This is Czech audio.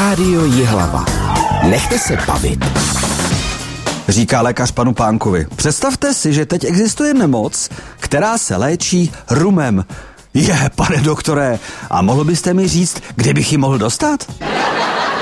Rádio Jihlava. Nechte se bavit. Říká lékař panu Pánkovi. Představte si, že teď existuje nemoc, která se léčí rumem. Pane doktore, a mohl byste mi říct, kde bych ji mohl dostat?